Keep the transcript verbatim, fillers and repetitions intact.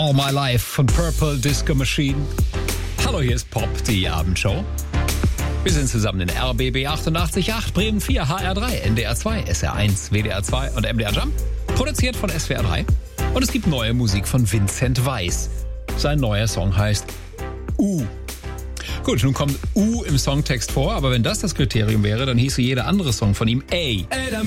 All My Life von Purple Disco Machine. Hallo, hier ist Pop, die Abendshow. Wir sind zusammen in R B B achtundachtzig Komma acht, Bremen vier, H R drei, N D R zwei, S R eins, W D R zwei und M D R Jump. Produziert von S W R drei. Und es gibt neue Musik von Vincent Weiss. Sein neuer Song heißt U. Gut, nun kommt U im Songtext vor, aber wenn das das Kriterium wäre, dann hieße jeder andere Song von ihm A.